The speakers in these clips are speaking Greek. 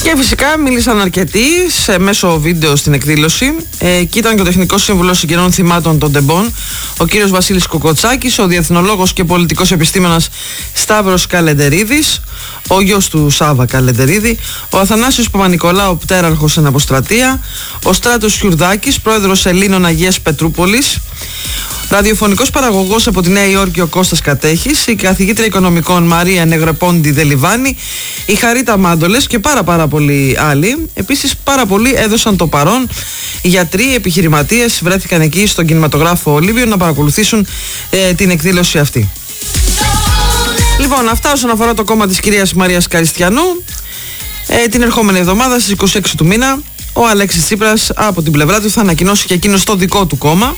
Και φυσικά μίλησαν αρκετοί μέσω βίντεο στην εκδήλωση. Εκεί ήταν και ο τεχνικός σύμβουλος συγγενών θυμάτων των τεμπών, ο κύριος Βασίλης Κοκοτσάκης, ο διεθνολόγος και πολιτικός επιστήμονας Σταύρος Καλεντερίδης, ο γιος του Σάβα Καλεντερίδη, ο Αθανάσιος Παπα-Νικολάου, πτέραρχος εν αποστρατεία, ο Στράτος Χιουρδάκης, πρόεδρος Ελλήνων Αγίας Πετρούπολης, ραδιοφωνικός παραγωγός από τη Νέα Υόρκη ο Κώστας Κατέχης, η καθηγήτρια οικονομικών Μαρία Νεγρεπόντι Δελιβάνη, η Χαρίτα Μάντολες και πάρα πολλοί άλλοι. Επίσης πάρα πολλοί έδωσαν το παρόν. Οι γιατροί, επιχειρηματίες βρέθηκαν εκεί στον κινηματογράφο Ολύμπιο να παρακολουθήσουν την εκδήλωση αυτή. Λοιπόν, αυτά όσον αφορά το κόμμα της κυρίας Μαρίας Καριστιανού. Την ερχόμενη εβδομάδα στις 26 του μήνα ο Αλέξης Τσίπρας από την πλευρά του θα ανακοινώσει και εκείνος το δικό του κόμμα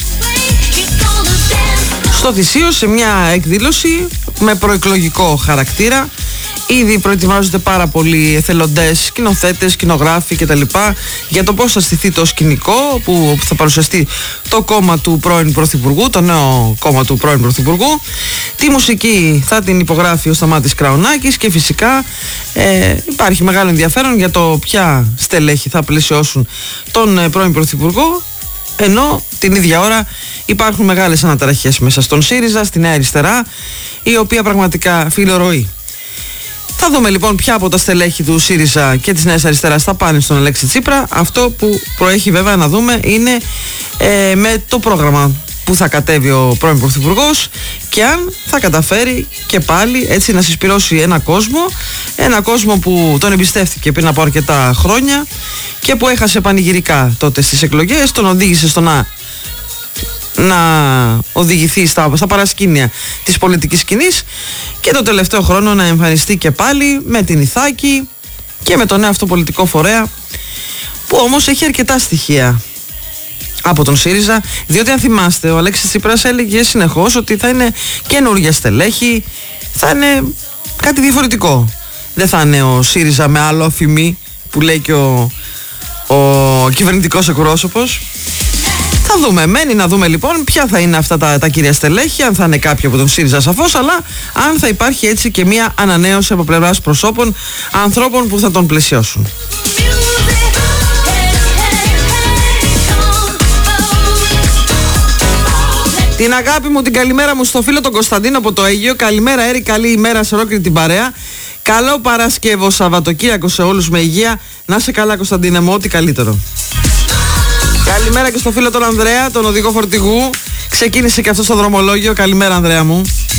στο Θησίο, σε μια εκδήλωση με προεκλογικό χαρακτήρα. Ήδη προετοιμάζονται πάρα πολλοί εθελοντές, σκηνοθέτες, σκηνογράφοι κτλ. Για το πώς θα στηθεί το σκηνικό που θα παρουσιαστεί το κόμμα του πρώην Πρωθυπουργού, το νέο κόμμα του πρώην Πρωθυπουργού. Τη μουσική θα την υπογράφει ο Σταμάτης Κραουνάκης και φυσικά υπάρχει μεγάλο ενδιαφέρον για το ποια στελέχη θα πλαισιώσουν τον πρώην Πρωθυπουργό. Ενώ την ίδια ώρα υπάρχουν μεγάλες αναταραχές μέσα στον ΣΥΡΙΖΑ, στη Νέα Αριστερά, η οποία πραγματικά φιλορροεί. Θα δούμε λοιπόν ποια από τα στελέχη του ΣΥΡΙΖΑ και της Νέας Αριστεράς θα πάνε στον Αλέξη Τσίπρα. Αυτό που προέχει βέβαια να δούμε είναι με το πρόγραμμα που θα κατέβει ο πρώην Πρωθυπουργός και αν θα καταφέρει και πάλι έτσι να συσπυρώσει ένα κόσμο που τον εμπιστεύτηκε πριν από αρκετά χρόνια και που έχασε πανηγυρικά τότε στις εκλογές, τον οδήγησε στο να οδηγηθεί στα παρασκήνια της πολιτικής σκηνής και το τελευταίο χρόνο να εμφανιστεί και πάλι με την Ιθάκη και με τον νέο αυτό πολιτικό φορέα, που όμως έχει αρκετά στοιχεία από τον ΣΥΡΙΖΑ, διότι αν θυμάστε ο Αλέξης Τσίπρας έλεγε συνεχώς ότι θα είναι καινούργια στελέχη, θα είναι κάτι διαφορετικό, δεν θα είναι ο ΣΥΡΙΖΑ με άλλο αφημί που λέει και ο κυβερνητικός εκπρόσωπος. Θα δούμε, μένει να δούμε λοιπόν ποια θα είναι αυτά τα κυρία στελέχη, αν θα είναι κάποιο από τον ΣΥΡΙΖΑ σαφώς, αλλά αν θα υπάρχει έτσι και μια ανανέωση από πλευράς προσώπων, ανθρώπων που θα τον πλαισιώσουν. Την αγάπη μου, την καλημέρα μου στο φίλο τον Κωνσταντίνο από το Αίγυο. Καλημέρα Έρη, καλή ημέρα σε ολόκληρη την παρέα. Καλό Παρασκευό Σαββατοκύριακο σε όλους με υγεία. Να σε καλά Κωνσταντίνε μου, ό,τι καλύτερο. Καλημέρα και στο φίλο τον Ανδρέα, τον οδηγό φορτηγού. Ξεκίνησε και αυτό στο δρομολόγιο. Καλημέρα Ανδρέα μου.